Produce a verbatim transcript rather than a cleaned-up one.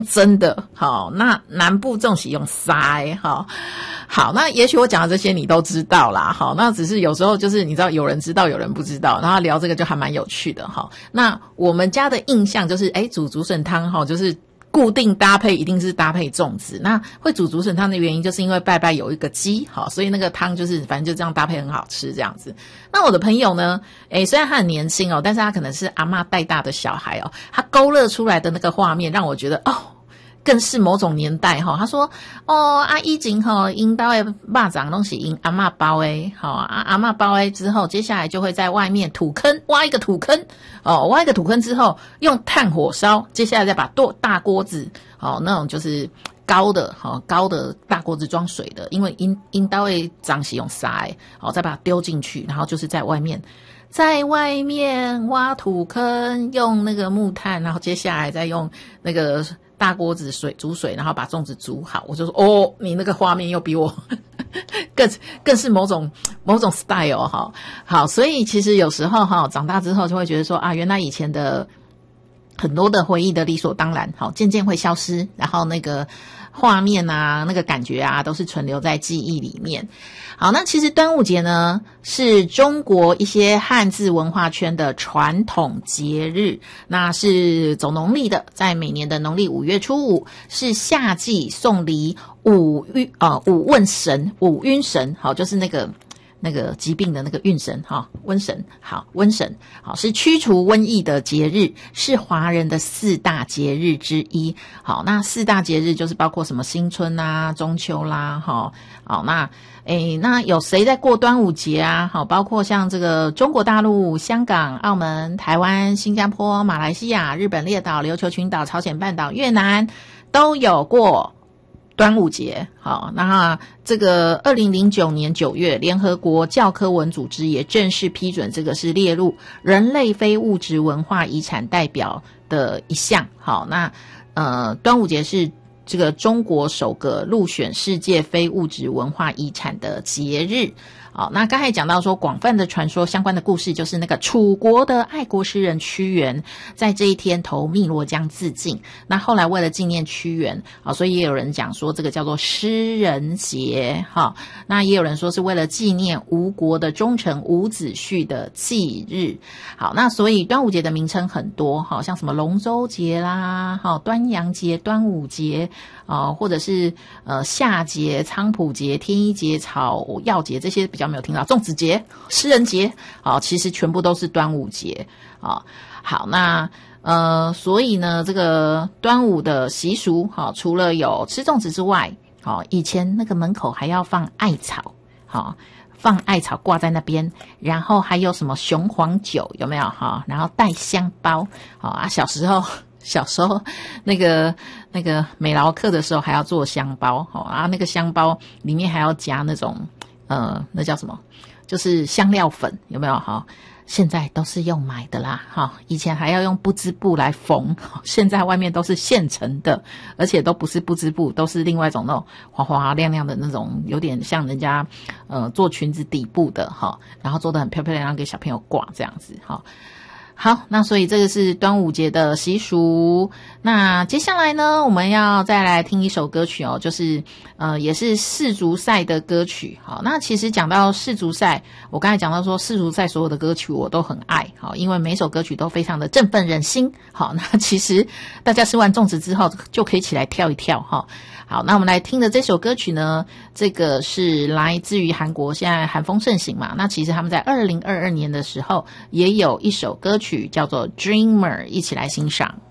真的好，那南部重喜用塞好，好，那也许我讲的这些你都知道啦，好，那只是有时候就是你知道有人知道有人不知道，然后聊这个就还蛮有趣的哈。那我们家的印象就是，哎，煮竹笋汤哈，就是固定搭配一定是搭配粽子。那会煮竹笋汤的原因，就是因为拜拜有一个鸡，好，所以那个汤就是反正就这样搭配很好吃这样子。那我的朋友呢，诶，虽然他很年轻哦，但是他可能是阿嬷带大的小孩哦，他勾勒出来的那个画面让我觉得哦，更是某种年代哈。他说哦，啊以前吼因兜的肉粽拢是因阿嬷包的，好啊阿嬷包的之后，接下来就会在外面土坑挖一个土坑哦，挖一个土坑之后用炭火烧，接下来再把多大锅子哦那种就是高的哦高的大锅子装水的，因为因因兜的粽是用沙的哦，再把它丢进去，然后就是在外面。在外面挖土坑，用那个木炭，然后接下来再用那个大锅子水煮水，然后把粽子煮好。我就说哦，你那个画面又比我更更是某种某种 style 哈。好，所以其实有时候哈，长大之后就会觉得说啊，原来以前的很多的回忆的理所当然，好，渐渐会消失，然后那个画面啊，那个感觉啊，都是存留在记忆里面。好，那其实端午节呢，是中国一些汉字文化圈的传统节日，那是走农历的，在每年的农历五月初五，是夏季送礼五运呃五问神五晕神，好，就是那个那个疾病的那个运神哈，瘟神好，瘟神好，是驱除瘟疫的节日，是华人的四大节日之一。好，那四大节日就是包括什么新春啊、中秋啦，哈，好，那诶，那有谁在过端午节啊？好，包括像这个中国大陆、香港、澳门、台湾、新加坡、马来西亚、日本列岛、琉球群岛、朝鲜半岛、越南都有过端午节。好，那这个二零零九年九月，联合国教科文组织也正式批准这个是列入人类非物质文化遗产代表的一项。好，那呃，端午节是这个中国首个入选世界非物质文化遗产的节日。好，那刚才讲到说广泛的传说相关的故事，就是那个楚国的爱国诗人屈原在这一天投汨罗江自尽。那后来为了纪念屈原，好，所以也有人讲说这个叫做诗人节。好，那也有人说是为了纪念吴国的忠臣伍子胥的忌日。好，那所以端午节的名称很多，好，像什么龙舟节啦，好，端阳节、端午节啊，或者是呃夏节、菖蒲节、天一节、草药节，这些比较没有听到。粽子节、诗人节，好，其实全部都是端午节啊。好，那呃，所以呢，这个端午的习俗，好，除了有吃粽子之外，好，以前那个门口还要放艾草，好，放艾草挂在那边，然后还有什么雄黄酒，有没有哈？然后带香包，好啊，小时候。小时候那个那个美劳课的时候还要做香包，好啊，那个香包里面还要加那种呃那叫什么，就是香料粉，有没有哈？现在都是用买的啦，哈，以前还要用布织布来缝，现在外面都是现成的，而且都不是布织布，都是另外一种那种滑滑亮亮的那种，有点像人家呃做裙子底部的哈，然后做得很漂漂亮亮给小朋友挂这样子哈。好，那所以这个是端午节的习俗。那接下来呢，我们要再来听一首歌曲哦，就是呃也是世足赛的歌曲。好，那其实讲到世足赛，我刚才讲到说世足赛所有的歌曲我都很爱，好，因为每首歌曲都非常的振奋人心。好，那其实大家吃完粽子之后就可以起来跳一跳哈。好，那我们来听的这首歌曲呢，这个是来自于韩国，现在韩风盛行嘛，那其实他们在二零二二年的时候也有一首歌曲叫做 Dreamer， 一起来欣赏。